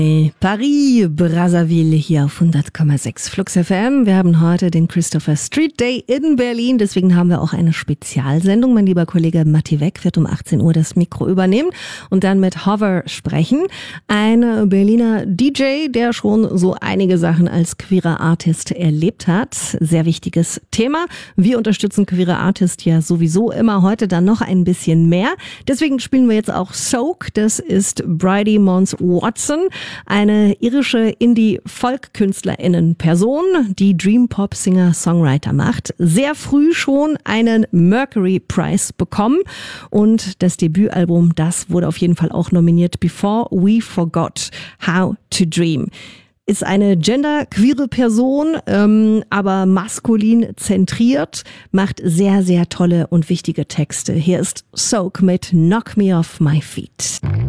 Paris, Brazzaville hier auf 100,6 Flux FM. Wir haben heute den Christopher Street Day in Berlin, deswegen haben wir auch eine Spezialsendung. Mein lieber Kollege Matti Weck wird um 18 Uhr das Mikro übernehmen und dann mit Hover sprechen. Ein Berliner DJ, der schon so einige Sachen als queerer Artist erlebt hat. Sehr wichtiges Thema. Wir unterstützen queere Artists ja sowieso immer, heute dann noch ein bisschen mehr. Deswegen spielen wir jetzt auch Soak. Das ist Bridie Mons Watson. Eine irische Indie-Folk-KünstlerInnen-Person, die Dream-Pop-Singer-Songwriter macht. Sehr früh schon einen Mercury Prize bekommen und das Debütalbum, das wurde auf jeden Fall auch nominiert, Before We Forgot How to Dream. Ist eine genderqueere Person, aber maskulin zentriert, macht sehr, sehr tolle und wichtige Texte. Hier ist Soak mit Knock Me Off My Feet.